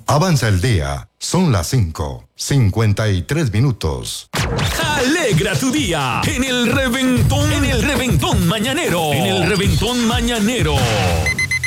Avanza el día. Son las 5:53. Alegra tu día en el reventón mañanero. En el reventón mañanero.